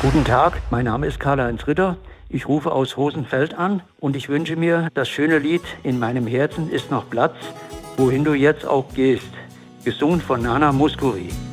Guten Tag, mein Name ist Karl-Heinz Ritter. Ich rufe aus Hosenfeld an und ich wünsche mir das schöne Lied "In meinem Herzen ist noch Platz, wohin du jetzt auch gehst", gesungen von Nana Mouskouri.